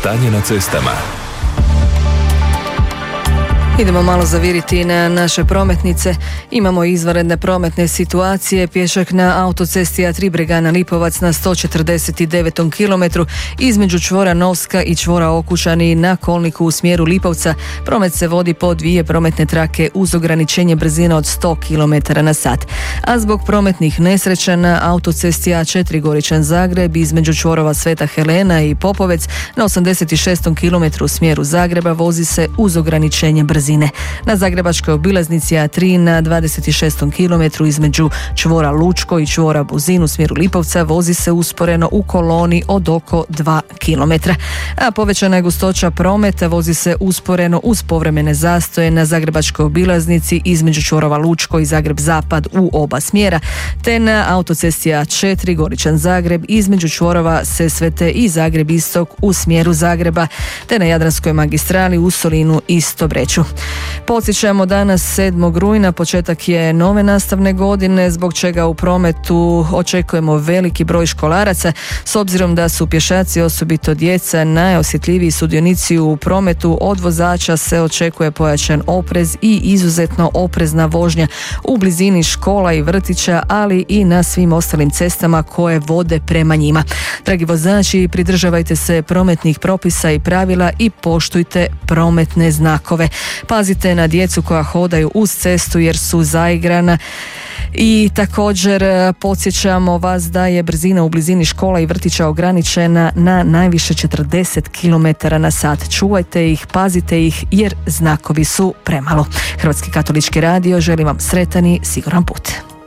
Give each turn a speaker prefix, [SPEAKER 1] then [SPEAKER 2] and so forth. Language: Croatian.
[SPEAKER 1] Stanje na cestama.
[SPEAKER 2] Idemo malo zaviriti na naše prometnice. Imamo izvanredne prometne situacije. Pješak na autocesti A3 Bregana Lipovac na 149. kilometru između čvora Novska i čvora Okučani na kolniku u smjeru Lipovca. Promet se vodi po dvije prometne trake uz ograničenje brzina od 100 km na sat. A zbog prometnih nesreća na autocesti A4 Goričan Zagreb između čvorova Sveta Helena i Popovec na 86. kilometru u smjeru Zagreba vozi se uz ograničenje brzine. Na zagrebačkoj obilaznici A3 na 26. kilometru između čvora Lučko i čvora Buzin u smjeru Lipovca vozi se usporeno u koloni od oko 2 km. A povećana je gustoća prometa, vozi se usporeno uz povremene zastoje na zagrebačkoj obilaznici između čvorova Lučko i Zagreb Zapad u oba smjera, te na autocesti A4 Goričan Zagreb između čvorova Sesvete i Zagreb Istok u smjeru Zagreba, te na Jadranskoj magistrali u Solinu i Stobreću. Podsjećamo, danas 7. rujna, početak je nove nastavne godine, zbog čega u prometu očekujemo veliki broj školaraca. S obzirom da su pješaci, osobito djeca, najosjetljiviji sudionici u prometu, od vozača se očekuje pojačan oprez i izuzetno oprezna vožnja u blizini škola i vrtića, ali i na svim ostalim cestama koje vode prema njima. Dragi vozači, pridržavajte se prometnih propisa i pravila i poštujte prometne znakove. Pazite na djecu koja hodaju uz cestu jer su zaigrana. I također podsjećamo vas da je brzina u blizini škola i vrtića ograničena na najviše 40 km na sat. Čuvajte ih, pazite ih jer znakovi su premalo. Hrvatski katolički radio želi vam sretan i siguran put.